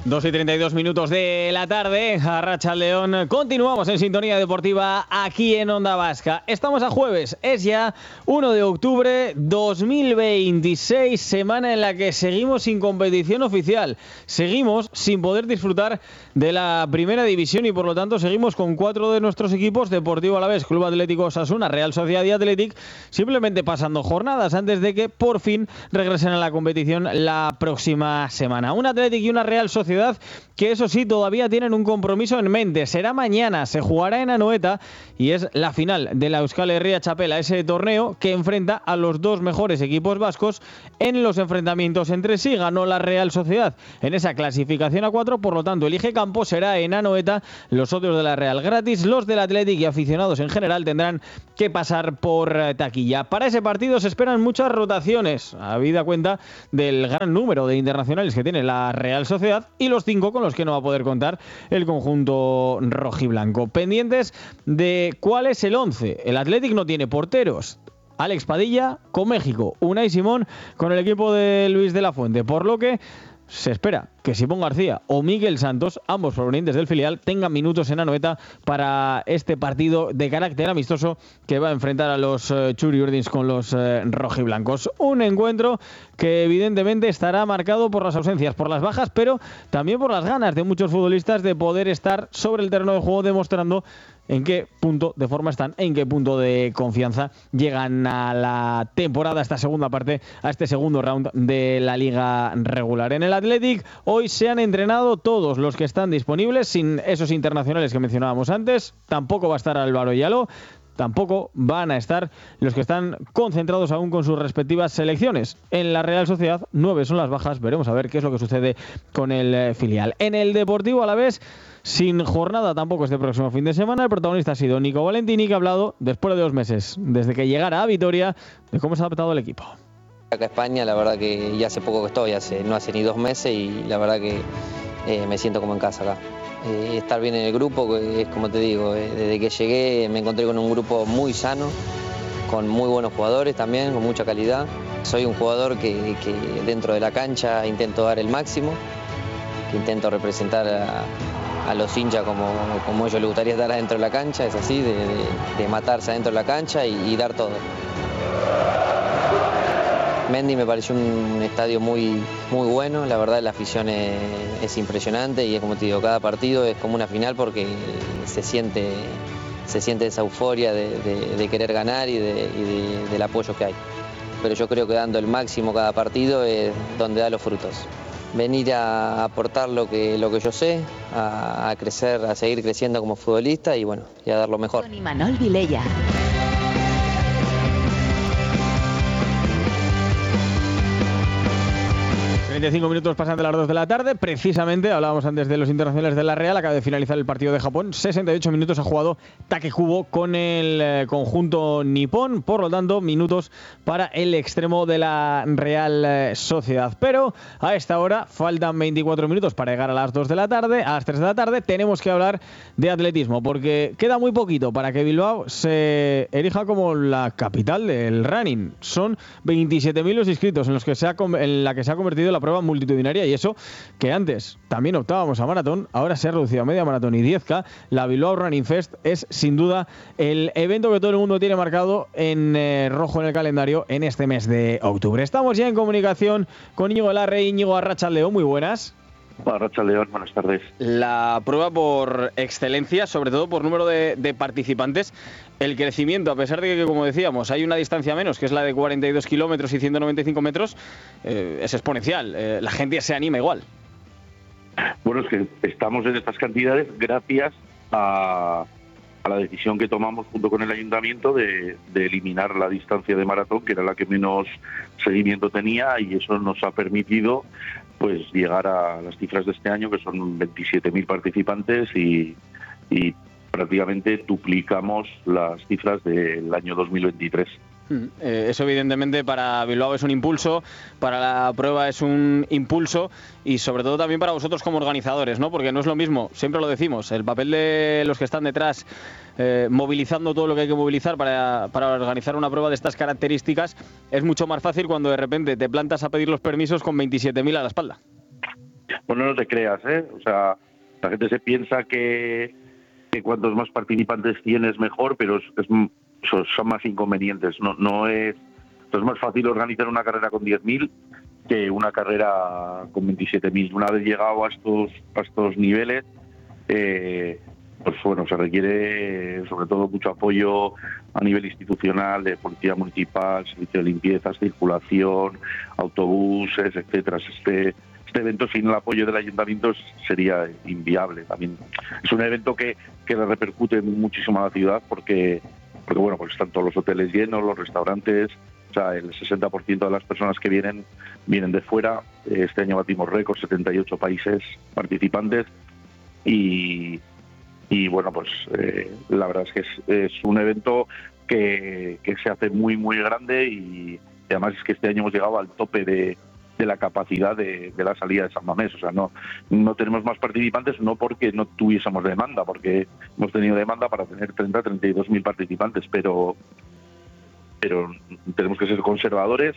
2:32 de la tarde, Arratsaldeon. Continuamos en Sintonía Deportiva aquí en Onda Vasca. Estamos a jueves, es ya 1 de octubre 2026, semana en la que seguimos sin competición oficial. Seguimos sin poder disfrutar de la primera división y por lo tanto seguimos con 4 de nuestros equipos, Deportivo Alavés, Club Atlético Osasuna, Real Sociedad y Athletic, simplemente pasando jornadas antes de que por fin regresen a la competición la próxima semana. Un Athletic y una Real Sociedad que eso sí todavía tienen un compromiso en mente. Será mañana, se jugará en Anoeta y es la final de la Euskal Herria Txapela, ese torneo que enfrenta a los dos mejores equipos vascos en los enfrentamientos entre sí. Ganó la Real Sociedad en esa clasificación a 4, por lo tanto el eje campo será en Anoeta. Los socios de la Real gratis, los del Athletic y aficionados en general tendrán que pasar por taquilla. Para ese partido se esperan muchas rotaciones, habida cuenta del gran número de internacionales que tiene la Real Sociedad y los 5 con los que no va a poder contar el conjunto rojiblanco. Pendientes de cuál es el 11. El Athletic no tiene porteros. Alex Padilla con México, Unai Simón con el equipo de Luis de la Fuente, por lo que se espera que Simón García o Miguel Santos, ambos provenientes del filial, tengan minutos en Anoeta para este partido de carácter amistoso que va a enfrentar a los Txuri-Urdins con los rojiblancos. Un encuentro que evidentemente estará marcado por las ausencias, por las bajas, pero también por las ganas de muchos futbolistas de poder estar sobre el terreno de juego demostrando en qué punto de forma están, en qué punto de confianza llegan a la temporada, a esta segunda parte, a este segundo round de la liga regular. En el Athletic hoy se han entrenado todos los que están disponibles, sin esos internacionales que mencionábamos antes. Tampoco va a estar Álvaro Yaló, tampoco van a estar los que están concentrados aún con sus respectivas selecciones. En la Real Sociedad, 9 son las bajas. Veremos a ver qué es lo que sucede con el filial. En el Deportivo Alavés, sin jornada tampoco este próximo fin de semana, el protagonista ha sido Nico Valentini, que ha hablado después de 2 meses, desde que llegara a Vitoria, de cómo se ha adaptado el equipo. Acá en España, la verdad que ya hace poco que estoy, no hace ni 2 meses y la verdad que me siento como en casa acá. Estar bien en el grupo, es como te digo, desde que llegué me encontré con un grupo muy sano, con muy buenos jugadores también, con mucha calidad. Soy un jugador que dentro de la cancha intento dar el máximo, que intento representar a los hinchas como a ellos les gustaría estar adentro de la cancha, es así, de matarse adentro de la cancha y dar todo. Mendy me pareció un estadio muy bueno, la verdad la afición es impresionante y es como te digo, cada partido es como una final porque se siente esa euforia de querer ganar y del apoyo que hay. Pero yo creo que dando el máximo cada partido es donde da los frutos. Venir a aportar lo que yo sé, a crecer, a seguir creciendo como futbolista y bueno, y a dar lo mejor. Con Imanol Vilella. 35 minutos pasan de las 2 de la tarde. Precisamente, hablábamos antes de los internacionales de la Real. Acaba de finalizar el partido de Japón. 68 minutos ha jugado Takekubo con el conjunto nipón. Por lo tanto, minutos para el extremo de la Real Sociedad. Pero a esta hora faltan 24 minutos para llegar a las 2 de la tarde. A las 3 de la tarde tenemos que hablar de atletismo, porque queda muy poquito para que Bilbao se erija como la capital del running. Son 27.000 los inscritos en la que se ha convertido la prueba multitudinaria, y eso que antes también optábamos a maratón, ahora se ha reducido a media maratón y 10K. La Bilbao Running Fest es sin duda el evento que todo el mundo tiene marcado en rojo en el calendario en este mes de octubre. Estamos ya en comunicación con Íñigo Larrey. Íñigo, arratsaldeon, muy buenas. Arratsaldeon, buenas tardes. La prueba por excelencia, sobre todo por número de participantes. El crecimiento, a pesar de que, como decíamos, hay una distancia menos, que es la de 42 kilómetros y 195 metros, es exponencial. La gente se anima igual. Bueno, es que estamos en estas cantidades gracias a la decisión que tomamos junto con el ayuntamiento de eliminar la distancia de maratón, que era la que menos seguimiento tenía, y eso nos ha permitido pues llegar a las cifras de este año, que son 27.000 participantes y prácticamente duplicamos las cifras del año 2023. Eso evidentemente para Bilbao es un impulso, para la prueba es un impulso y sobre todo también para vosotros como organizadores, ¿no? Porque no es lo mismo, siempre lo decimos, el papel de los que están detrás movilizando todo lo que hay que movilizar para organizar una prueba de estas características es mucho más fácil cuando de repente te plantas a pedir los permisos con 27.000 a la espalda. Bueno, no te creas, O sea, la gente se piensa que cuantos más participantes tienes mejor, pero son más inconvenientes. No es más fácil organizar una carrera con 10.000 que una carrera con 27.000. Una vez llegado a estos niveles, pues bueno, se requiere sobre todo mucho apoyo a nivel institucional, de policía municipal, servicio de limpieza, circulación, autobuses, etcétera. Este evento sin el apoyo del ayuntamiento sería inviable. También es un evento que repercute muchísimo a la ciudad porque bueno, pues están todos los hoteles llenos, los restaurantes. O sea, el 60% de las personas que vienen de fuera. Este año batimos récord, 78 países participantes y bueno, pues la verdad es que es un evento que se hace muy, muy grande y además es que este año hemos llegado al tope de la capacidad de la salida de San Mamés. O sea, no tenemos más participantes, no porque no tuviésemos demanda, porque hemos tenido demanda para tener 32.000 participantes, pero tenemos que ser conservadores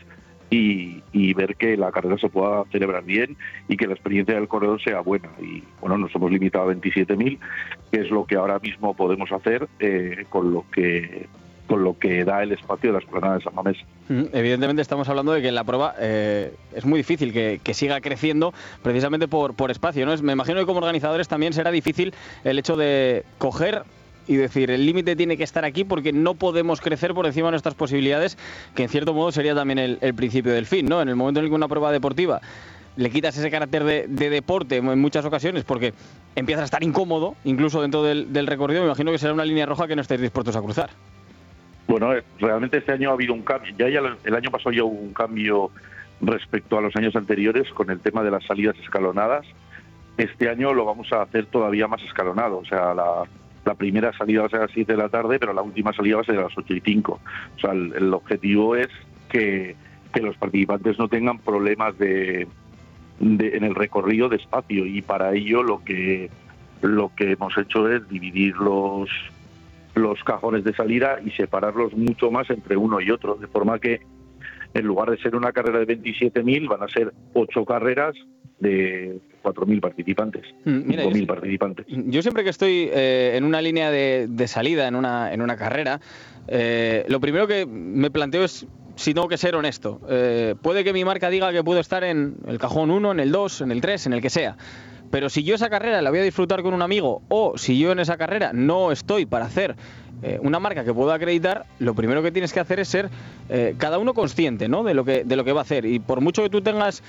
y ver que la carrera se pueda celebrar bien y que la experiencia del corredor sea buena. Y bueno, nos hemos limitado a 27.000, que es lo que ahora mismo podemos hacer con lo que da el espacio de la Esplanada de San Mamés. Evidentemente estamos hablando de que la prueba es muy difícil que siga creciendo precisamente por espacio, ¿no? Me imagino que como organizadores también será difícil el hecho de coger y decir, el límite tiene que estar aquí porque no podemos crecer por encima de nuestras posibilidades, que en cierto modo sería también el principio del fin, ¿no? En el momento en el que una prueba deportiva le quitas ese carácter de deporte en muchas ocasiones porque empiezas a estar incómodo, incluso dentro del recorrido, me imagino que será una línea roja que no estáis dispuestos a cruzar. Bueno, realmente este año ha habido un cambio. Ya el año pasado ya hubo un cambio respecto a los años anteriores con el tema de las salidas escalonadas. Este año lo vamos a hacer todavía más escalonado. O sea, la primera salida va a ser a las 7 de la tarde, pero la última salida va a ser a las 8:05. O sea, el objetivo es que los participantes no tengan problemas en el recorrido de espacio, y para ello lo que hemos hecho es dividir los cajones de salida y separarlos mucho más entre uno y otro, de forma que en lugar de ser una carrera de 27.000 van a ser 8 carreras de 4.000 participantes, 5.000 participantes. Yo siempre que estoy en una línea de salida en una carrera, lo primero que me planteo es si tengo que ser honesto. Puede que mi marca diga que puedo estar en el cajón 1, en el 2, en el 3, en el que sea. Pero si yo esa carrera la voy a disfrutar con un amigo, o si yo en esa carrera no estoy para hacer una marca que pueda acreditar, lo primero que tienes que hacer es ser cada uno consciente, ¿no? de lo que va a hacer. Y por mucho que tú tengas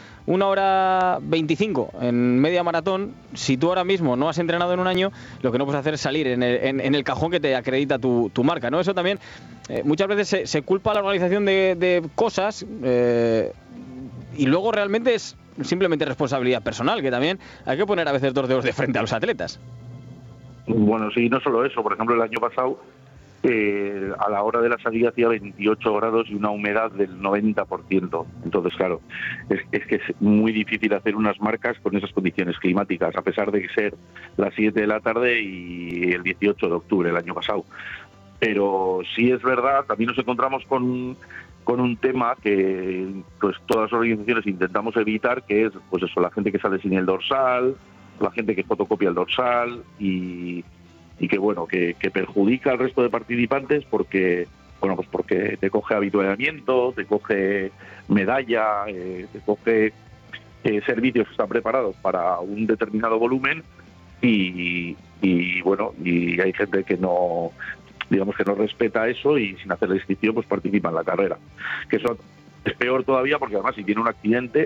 1:25 en media maratón, si tú ahora mismo no has entrenado en un año, lo que no puedes hacer es salir en el cajón que te acredita tu marca, ¿no? Eso también muchas veces se culpa a la organización de cosas y luego realmente es simplemente responsabilidad personal, que también hay que poner a veces 2 dedos de frente a los atletas. Bueno, sí, no solo eso. Por ejemplo, el año pasado a la hora de la salida hacía 28 grados y una humedad del 90%. Entonces, claro, es que es muy difícil hacer unas marcas con esas condiciones climáticas, a pesar de ser las 7 de la tarde y el 18 de octubre el año pasado. Pero sí es verdad, también nos encontramos con un tema que pues todas las organizaciones intentamos evitar, que es pues eso, la gente que sale sin el dorsal, la gente que fotocopia el dorsal y que bueno, que perjudica al resto de participantes porque te coge habituallamiento, te coge medalla, te coge servicios que están preparados para un determinado volumen y hay gente que no respeta eso y sin hacer la distinción pues participa en la carrera. Que eso es peor todavía porque además si tiene un accidente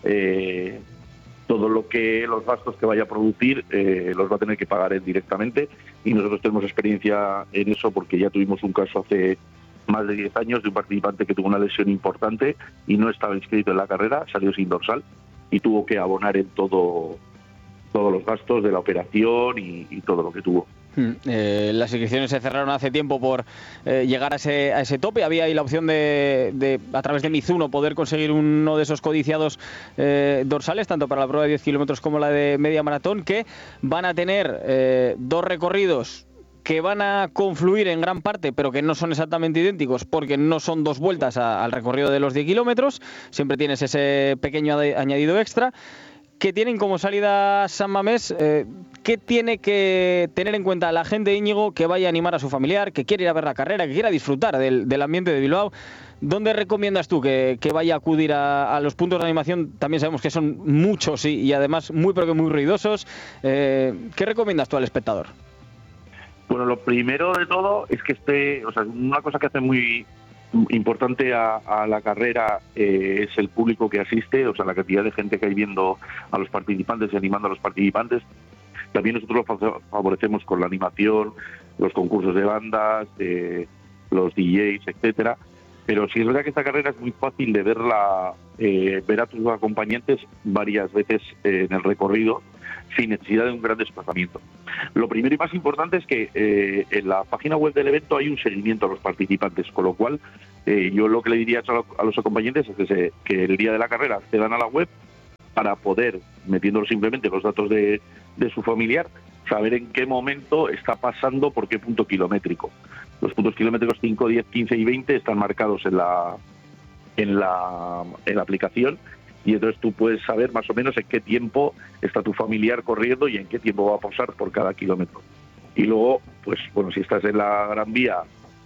todo los gastos que vaya a producir los va a tener que pagar él directamente, y nosotros tenemos experiencia en eso porque ya tuvimos un caso hace más de 10 años de un participante que tuvo una lesión importante y no estaba inscrito en la carrera, salió sin dorsal y tuvo que abonar en todos los gastos de la operación y todo lo que tuvo. Las inscripciones se cerraron hace tiempo por llegar a ese tope. Había ahí la opción de a través de Mizuno poder conseguir uno de esos codiciados dorsales, tanto para la prueba de 10 kilómetros como la de media maratón, que van a tener 2 recorridos que van a confluir en gran parte, pero que no son exactamente idénticos porque no son 2 vueltas al recorrido de los 10 kilómetros. Siempre tienes ese pequeño añadido extra. que tienen como salida San Mamés, ¿qué tiene que tener en cuenta la gente, Íñigo, que vaya a animar a su familiar, que quiere ir a ver la carrera, que quiera disfrutar del ambiente de Bilbao? ¿Dónde recomiendas tú que vaya a acudir a los puntos de animación? También sabemos que son muchos y además muy pero que muy ruidosos. ¿Qué recomiendas tú al espectador? Bueno, lo primero de todo es que una cosa que hace muy importante a la carrera es el público que asiste, o sea, la cantidad de gente que hay viendo a los participantes y animando a los participantes. También nosotros lo favorecemos con la animación, los concursos de bandas, los DJs, etcétera. Pero sí es verdad que esta carrera es muy fácil de verla, ver a tus acompañantes varias veces en el recorrido, sin necesidad de un gran desplazamiento. Lo primero y más importante es que en la página web del evento hay un seguimiento a los participantes, con lo cual yo lo que le diría a los acompañantes es que el día de la carrera accedan a la web para poder, metiendo simplemente los datos de su familiar, saber en qué momento está pasando por qué punto kilométrico. Los puntos kilométricos 5, 10, 15 y 20 están marcados en la aplicación, y entonces tú puedes saber más o menos en qué tiempo está tu familiar corriendo y en qué tiempo va a pasar por cada kilómetro. Y luego, pues bueno, si estás en la Gran Vía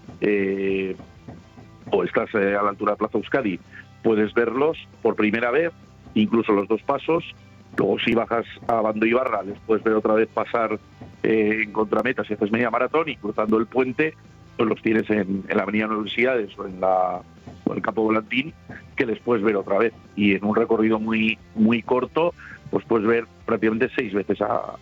o estás a la altura de Plaza Euskadi, puedes verlos por primera vez, incluso los dos pasos. Luego si bajas a Bando Ibarra, les puedes ver otra vez pasar en contrameta si haces media maratón, y cruzando el puente pues los tienes en la Avenida Universidades o en el Campo Volantín, que les puedes ver otra vez. Y en un recorrido muy muy corto, pues puedes ver prácticamente 6 veces a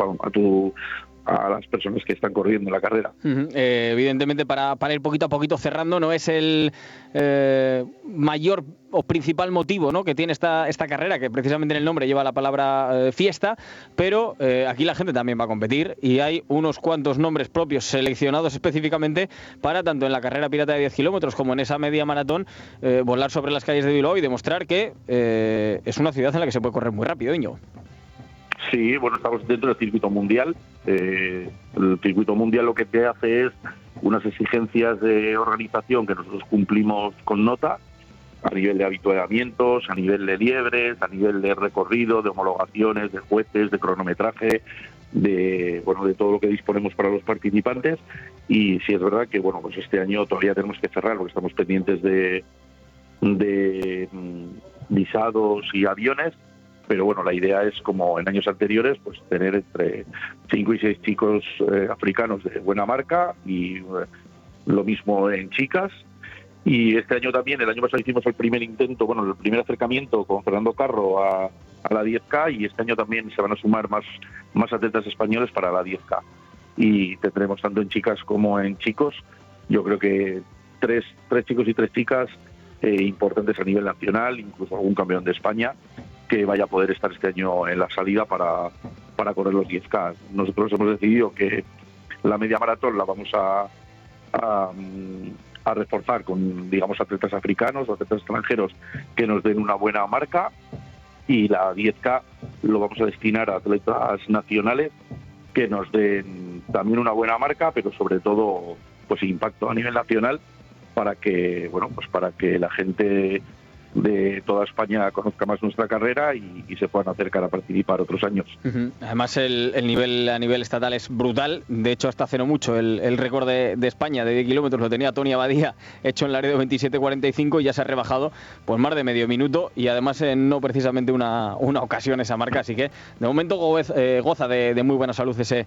las personas que están corriendo en la carrera. Evidentemente, para ir poquito a poquito cerrando, no es el mayor o principal motivo, ¿no?, que tiene esta carrera, que precisamente en el nombre lleva la palabra fiesta, pero aquí la gente también va a competir y hay unos cuantos nombres propios seleccionados específicamente para, tanto en la carrera pirata de 10 kilómetros como en esa media maratón, volar sobre las calles de Bilbao y demostrar que es una ciudad en la que se puede correr muy rápido, Íñigo. Sí, bueno, estamos dentro del circuito mundial. El circuito mundial lo que te hace es unas exigencias de organización que nosotros cumplimos con nota, a nivel de habituallamientos, a nivel de liebres, a nivel de recorrido, de homologaciones, de jueces, de cronometraje, de todo lo que disponemos para los participantes. Y sí es verdad que bueno, pues este año todavía tenemos que cerrar porque estamos pendientes de visados y aviones. Pero bueno, la idea es, como en años anteriores, pues tener entre 5 y 6 chicos africanos de buena marca, y lo mismo en chicas. Y este año también, el año pasado hicimos el primer intento, el primer acercamiento con Fernando Carro a la 10K, y este año también se van a sumar más atletas españoles para la 10K. Y tendremos tanto en chicas como en chicos, yo creo que tres chicos y 3 chicas importantes a nivel nacional, incluso algún campeón de España que vaya a poder estar este año en la salida para correr los 10K. Nosotros hemos decidido que la media maratón la vamos a reforzar con, digamos, atletas africanos o atletas extranjeros que nos den una buena marca, y la 10K lo vamos a destinar a atletas nacionales que nos den también una buena marca, pero sobre todo pues impacto a nivel nacional, para que la gente de toda España conozca más nuestra carrera y se puedan acercar a participar otros años. Además el nivel a nivel estatal es brutal. De hecho, hasta hace no mucho el récord de España de 10 kilómetros lo tenía Tony Abadía, hecho en Laredo 27:45, y ya se ha rebajado pues más de medio minuto, y además no precisamente una ocasión esa marca. Así que de momento goza de muy buena salud ese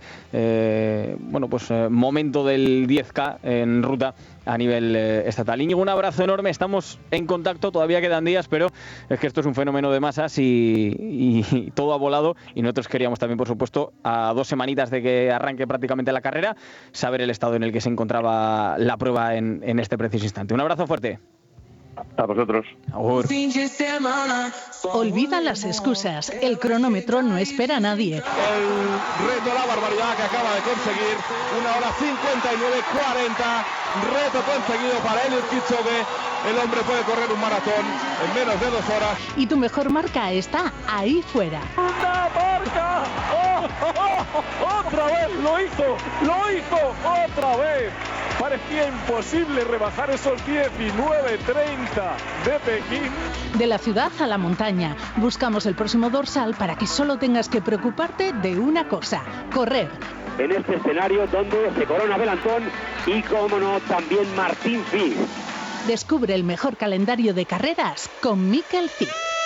momento del 10K en ruta a nivel estatal. Íñigo, un abrazo enorme, estamos en contacto, todavía quedan días, pero es que esto es un fenómeno de masas y todo ha volado, y nosotros queríamos también, por supuesto, a 2 semanitas de que arranque prácticamente la carrera, saber el estado en el que se encontraba la prueba en este preciso instante. Un abrazo fuerte. A vosotros. Agur. Olvida las excusas. El cronómetro no espera a nadie. El reto, la barbaridad que acaba de conseguir, 1 hora 59:40. Reto conseguido para Eliud Kipchoge. El hombre puede correr un maratón en menos de 2 horas. Y tu mejor marca está ahí fuera. ¡Una marca! ¡Oh! ¡Otra vez! ¡Lo hizo! ¡Otra vez! Parecía imposible rebajar esos 19:30 de Pekín. De la ciudad a la montaña, buscamos el próximo dorsal para que solo tengas que preocuparte de una cosa: correr. En este escenario donde se corona Belantón y, como no, también Martín Fis. Descubre el mejor calendario de carreras con Mikel Cid.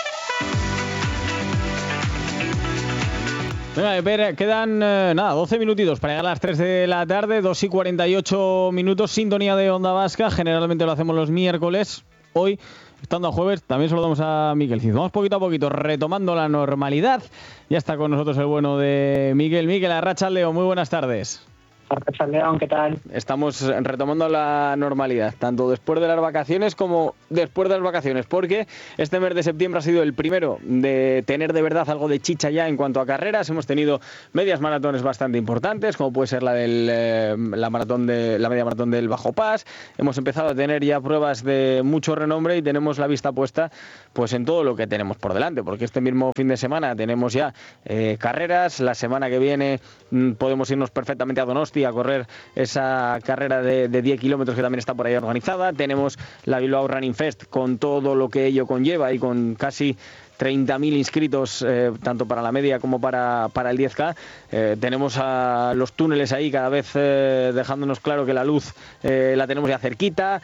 Venga,Per, quedan 12 minutitos para llegar a las 3 de la tarde, 2:48 minutos, sintonía de Onda Vasca. Generalmente lo hacemos los miércoles. Hoy, estando a jueves, también saludamos a Mikel Cid. Vamos poquito a poquito retomando la normalidad. Ya está con nosotros el bueno de Mikel. Mikel, Arratsaldeon, muy buenas tardes. Arratsaldeon, ¿qué tal? Estamos retomando la normalidad, tanto después de las vacaciones como después de las vacaciones, porque este mes de septiembre ha sido el primero de tener de verdad algo de chicha ya en cuanto a carreras. Hemos tenido medias maratones bastante importantes, como puede ser la media maratón del Bajo Pas. Hemos empezado a tener ya pruebas de mucho renombre y tenemos la vista puesta pues en todo lo que tenemos por delante, porque este mismo fin de semana tenemos ya carreras. La semana que viene podemos irnos perfectamente a Donosti a correr esa carrera de 10 kilómetros que también está por ahí organizada. Tenemos la Bilbao Running Fest con todo lo que ello conlleva y con casi 30.000 inscritos, tanto para la media como para el 10K. Tenemos a los túneles ahí cada vez dejándonos claro que la luz la tenemos ya cerquita.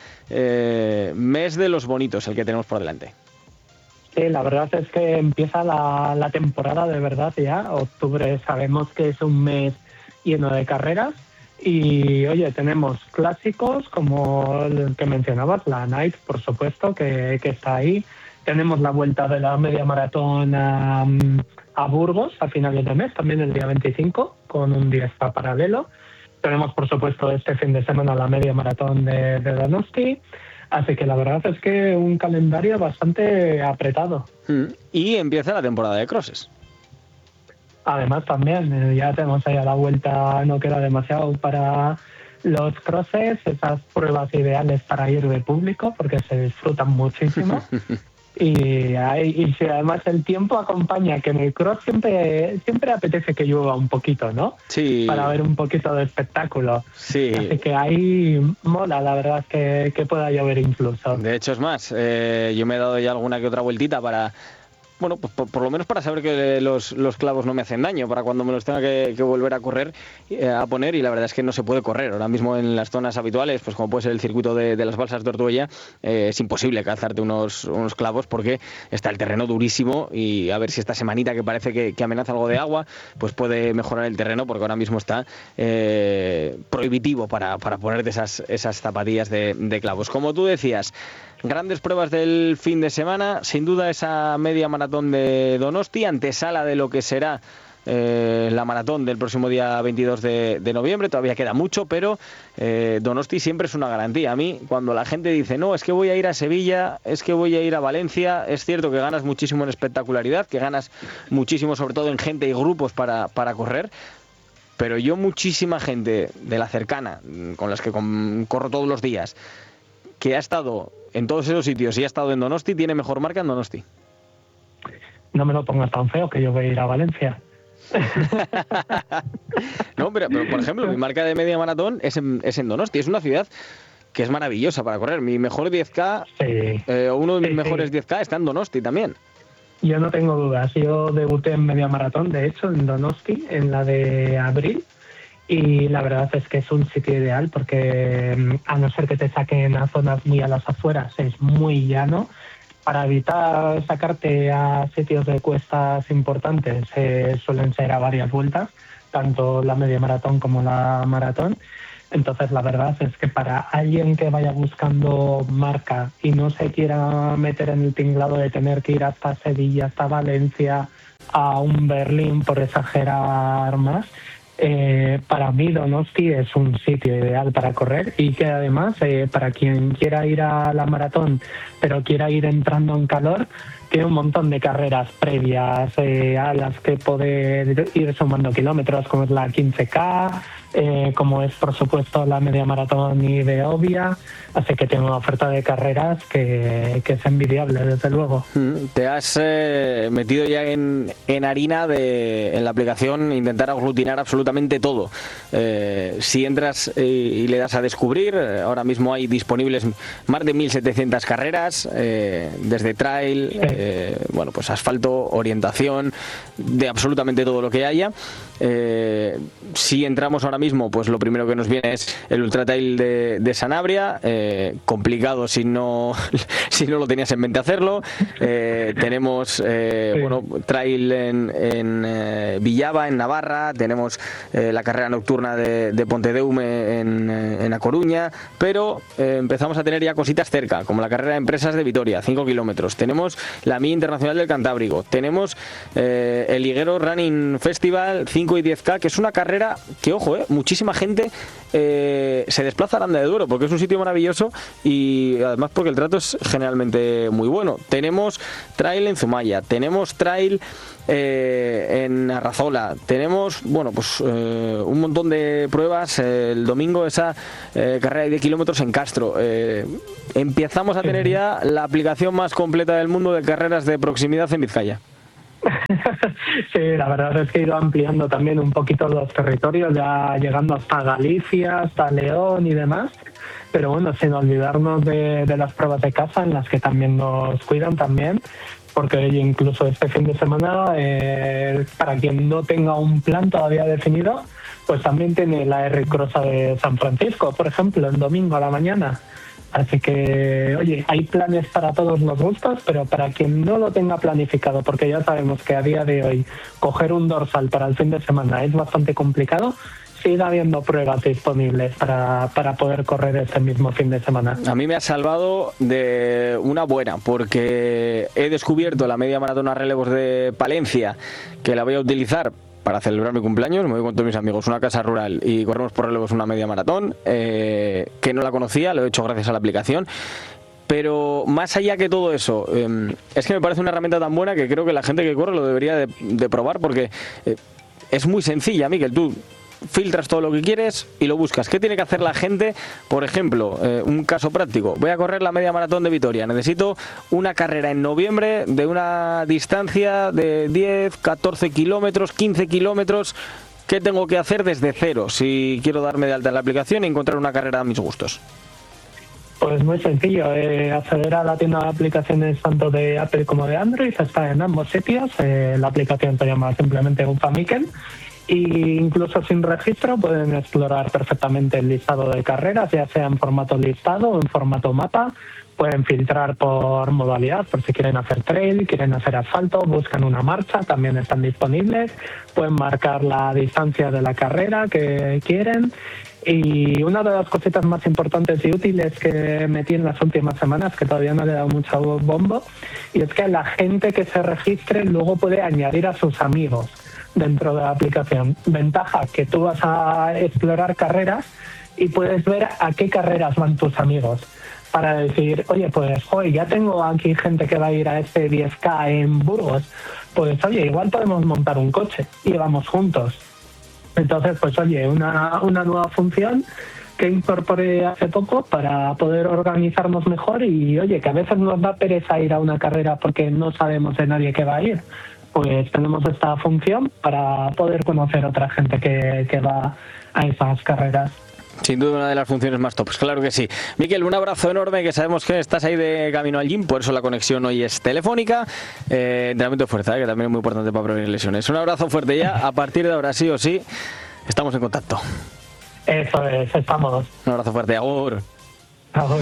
Mes de los bonitos el que tenemos por delante. Sí, la verdad es que empieza la temporada de verdad ya. Octubre sabemos que es un mes lleno de carreras y, oye, tenemos clásicos como el que mencionabas, la Night, por supuesto, que está ahí. Tenemos la vuelta de la media maratón a Burgos a finales de mes, también el día 25, con un 10K paralelo. Tenemos, por supuesto, este fin de semana la media maratón de Donosti. Así que la verdad es que un calendario bastante apretado. Y empieza la temporada de crosses. Además también, ya tenemos ahí a la vuelta, no queda demasiado para los crosses, esas pruebas ideales para ir de público, porque se disfrutan muchísimo. Y si además el tiempo acompaña, que en el cross siempre apetece que llueva un poquito, ¿no? Sí. Para ver un poquito de espectáculo. Sí. Así que ahí mola, la verdad, que pueda llover incluso. De hecho, es más, yo me he dado ya alguna que otra vueltita para... Bueno, pues por lo menos para saber que los clavos no me hacen daño, para cuando me los tenga que volver a correr, a poner, y la verdad es que no se puede correr. Ahora mismo en las zonas habituales, pues como puede ser el circuito de las Balsas de Ortuella, es imposible calzarte unos clavos porque está el terreno durísimo, y a ver si esta semanita que parece que amenaza algo de agua, pues puede mejorar el terreno, porque ahora mismo está prohibitivo para ponerte esas zapatillas de clavos. Como tú decías, grandes pruebas del fin de semana, sin duda esa media maratón de Donosti, antesala de lo que será la maratón del próximo día 22 de noviembre. Todavía queda mucho, pero Donosti siempre es una garantía. A mí, cuando la gente dice, no, es que voy a ir a Sevilla, es que voy a ir a Valencia, es cierto que ganas muchísimo en espectacularidad, que ganas muchísimo sobre todo en gente y grupos para correr, pero yo muchísima gente de la cercana, con las que corro todos los días, que ha estado en todos esos sitios y ha estado en Donosti, tiene mejor marca en Donosti. No me lo pongas tan feo, que yo voy a ir a Valencia. No, pero por ejemplo, mi marca de media maratón es en Donosti. Es una ciudad que es maravillosa para correr. Mi mejor 10K, uno de mis mejores 10K está en Donosti también. Yo no tengo dudas. Yo debuté en media maratón, de hecho, en Donosti, en la de abril. Y la verdad es que es un sitio ideal porque, a no ser que te saquen a zonas muy a las afueras, es muy llano. Para evitar sacarte a sitios de cuestas importantes, suelen ser a varias vueltas, tanto la media maratón como la maratón. Entonces, la verdad es que para alguien que vaya buscando marca y no se quiera meter en el tinglado de tener que ir hasta Sevilla, hasta Valencia, a un Berlín, por exagerar más, para mí Donosti es un sitio ideal para correr, y que además para quien quiera ir a la maratón pero quiera ir entrando en calor, tiene un montón de carreras previas a las que poder ir sumando kilómetros, como es la 15K, como es por supuesto la media maratón y Beovia, así que tiene una oferta de carreras que es envidiable, desde luego. Te has metido ya en harina en la aplicación, intentar aglutinar absolutamente todo. Si entras y le das a descubrir, ahora mismo hay disponibles más de 1.700 carreras, desde trail, bueno, pues asfalto, orientación, de absolutamente todo lo que haya. Si entramos ahora mismo, pues lo primero que nos viene es el Ultra Trail de Sanabria, complicado si no lo tenías en mente hacerlo. Tenemos bueno, trail en Villava, en Navarra, tenemos la carrera nocturna de Pontedeume en A Coruña, pero empezamos a tener ya cositas cerca, como la carrera de empresas de Vitoria, 5 kilómetros, tenemos la Milla Internacional del Cantábrico, tenemos el Higuero Running Festival 5 y 10K, que es una carrera que, ojo, muchísima gente se desplaza a Aranda de Duero porque es un sitio maravilloso y además porque el trato es generalmente muy bueno. Tenemos trail en Zumaya, tenemos trail en Arrazola, tenemos, bueno, pues un montón de pruebas. El domingo esa carrera de 10 kilómetros en Castro. Empezamos a tener ya la aplicación más completa del mundo de carreras de proximidad en Vizcaya. Sí, la verdad es que he ido ampliando también un poquito los territorios, ya llegando hasta Galicia, hasta León y demás, pero bueno, sin olvidarnos de las pruebas de casa, en las que también nos cuidan también, porque incluso este fin de semana, para quien no tenga un plan todavía definido, pues también tiene la R-Crossa de San Francisco, por ejemplo, el domingo a la mañana. Así que, oye, hay planes para todos los gustos, pero para quien no lo tenga planificado, porque ya sabemos que a día de hoy coger un dorsal para el fin de semana es bastante complicado, sigue habiendo pruebas disponibles para poder correr ese mismo fin de semana. A mí me ha salvado de una buena, porque he descubierto la media maratón a relevos de Palencia, que la voy a utilizar para celebrar mi cumpleaños. Me voy con todos mis amigos a una casa rural y corremos por relevos una media maratón, que no la conocía, lo he hecho gracias a la aplicación. Pero más allá que todo eso, es que me parece una herramienta tan buena que creo que la gente que corre lo debería de probar, porque es muy sencilla, Miquel. Tú filtras todo lo que quieres y lo buscas. ¿Qué tiene que hacer la gente? Por ejemplo, un caso práctico. Voy a correr la media maratón de Vitoria. Necesito una carrera en noviembre de una distancia de 10, 14 kilómetros, 15 kilómetros. ¿Qué tengo que hacer desde cero si quiero darme de alta en la aplicación y encontrar una carrera a mis gustos? Pues muy sencillo, acceder a la tienda de aplicaciones tanto de Apple como de Android, está en ambos sitios. La aplicación se llama simplemente Upa Miquel. Y incluso sin registro pueden explorar perfectamente el listado de carreras, ya sea en formato listado o en formato mapa. Pueden filtrar por modalidad, por si quieren hacer trail, quieren hacer asfalto, buscan una marcha, también están disponibles. Pueden marcar la distancia de la carrera que quieren. Y una de las cositas más importantes y útiles que metí en las últimas semanas, que todavía no le he dado mucho bombo, y es que la gente que se registre luego puede añadir a sus amigos dentro de la aplicación. Ventaja, que tú vas a explorar carreras y puedes ver a qué carreras van tus amigos, para decir, oye, pues hoy ya tengo aquí gente que va a ir a este 10K en Burgos, pues oye, igual podemos montar un coche y vamos juntos. Entonces, pues oye, una nueva función que incorporé hace poco para poder organizarnos mejor y oye, que a veces nos da pereza ir a una carrera porque no sabemos de nadie que va a ir. Pues tenemos esta función para poder conocer a otra gente que va a esas carreras. Sin duda una de las funciones más tops, claro que sí. Miquel, un abrazo enorme, que sabemos que estás ahí de camino al gym, por eso la conexión hoy es telefónica. Entrenamiento de fuerza, que también es muy importante para prevenir lesiones. Un abrazo fuerte ya, a partir de ahora sí o sí, estamos en contacto. Eso es, estamos. Un abrazo fuerte, agur. Agur.